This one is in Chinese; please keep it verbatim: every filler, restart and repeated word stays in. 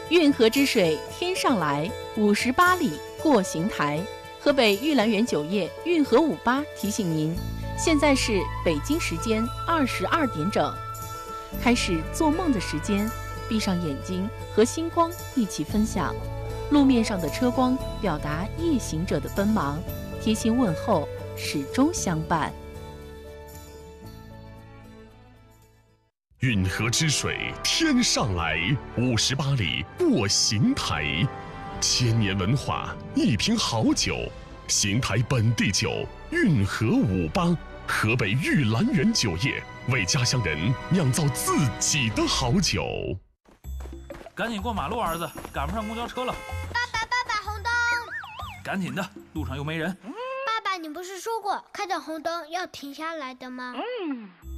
运河之水天上来，五十八里过邢台。河北玉兰园酒业运河五八提醒您，现在是北京时间二十二点整，开始做梦的时间。闭上眼睛，和星光一起分享。路面上的车光表达夜行者的奔忙，贴心问候始终相伴。 运河之水天上来，五十八里过邢台。千年文化，一瓶好酒，邢台本地酒，运河五八，河北玉兰园酒业为家乡人酿造自己的好酒。 赶紧过马路，儿子，赶不上公交车了。 爸爸，爸爸，红灯！ 赶紧的，路上又没人。 爸爸，你不是说过看到红灯要停下来的吗？ 嗯